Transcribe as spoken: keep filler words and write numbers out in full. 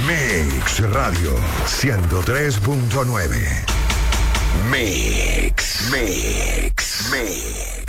Mix Radio ciento tres punto nueve. Mix, Mix, Mix.